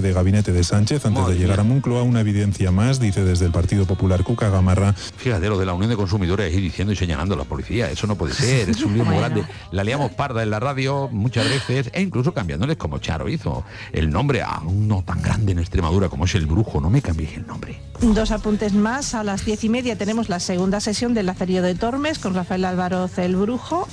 de gabinete de Sánchez antes de llegar a Moncloa. Una evidencia más, dice desde el Partido Popular Cuca Gamarra. Fíjate, lo de la Unión de Consumidores y diciendo y señalando a la policía, eso no puede ser, es un lío muy grande. La liamos parda en la radio muchas veces e incluso cambiándoles como Charo hizo el nombre a uno tan grande en Extremadura como es el Brujo. No me cambiéis el nombre. 2 apuntes más. A las 10:30 tenemos la segunda sesión del Lazarillo de Tormes con Rafael Álvarez el Brujo,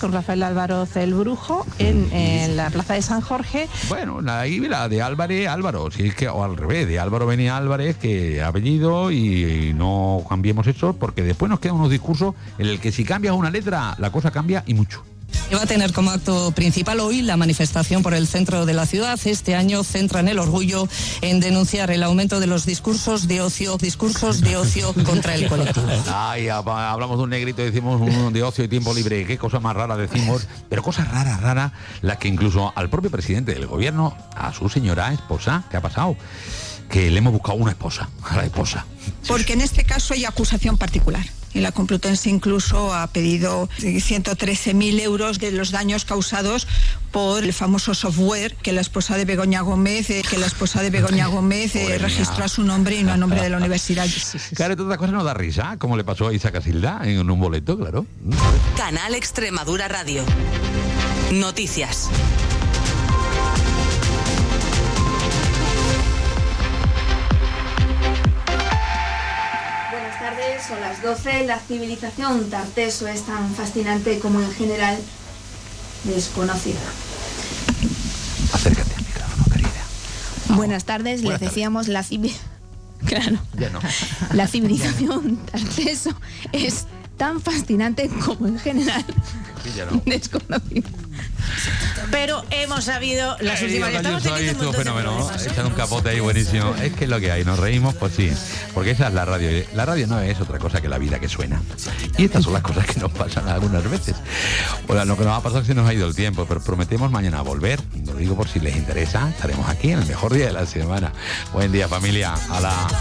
en la Plaza de San Jorge. Bueno, ahí la de Álvaro, si es que, o al revés, de Álvaro venía Álvarez, que apellido, y no cambiemos eso, porque después nos quedan unos discursos en el que si cambias una letra, la cosa cambia y mucho. Que va a tener como acto principal hoy la manifestación por el centro de la ciudad. Este año centran el orgullo en denunciar el aumento de los discursos de ocio contra el colectivo. Ay, hablamos de un negrito y decimos un de ocio y tiempo libre. Qué cosa más rara decimos, pero cosas raras, las que incluso al propio presidente del gobierno, a su señora esposa, ¿qué ha pasado? Que le hemos buscado una esposa, a la esposa. Porque en este caso hay acusación particular. Y la Complutense incluso ha pedido 113.000 euros de los daños causados por el famoso software que la esposa de Begoña Gómez registró a su nombre y no a nombre de la universidad. Claro, todas las cosas nos da risa, como le pasó a Isa Casilda en un boleto, claro. Canal Extremadura Radio. Noticias. Son las 12. La civilización Tarteso es tan fascinante como en general desconocida. Acércate al micrófono, querida. Buenas tardes. Les decíamos la civilización Tarteso es tan fascinante como en general desconocida. Pero hemos sabido las últimas. Estamos teniendo un fenómeno. Echan un capote ahí buenísimo. Es que es lo que hay, nos reímos, pues sí. Porque esa es la radio. La radio no es otra cosa que la vida que suena. Y estas son las cosas que nos pasan algunas veces. Bueno, lo que nos va a pasar es que nos ha ido el tiempo, pero prometemos mañana volver. Lo digo por si les interesa. Estaremos aquí en el mejor día de la semana. Buen día, familia.